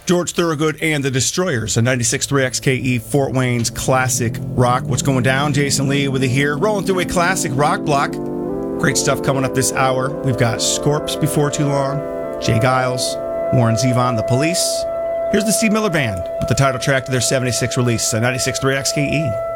George Thorogood and the Destroyers, a 96.3 XKE Fort Wayne's classic rock. What's going down? Jason Lee with it here, rolling through a classic rock block. Great stuff coming up this hour. We've got Scorps before too long, Jay Giles, Warren Zevon, The Police. Here's the Steve Miller Band with the title track to their 76 release, a 96.3 XKE.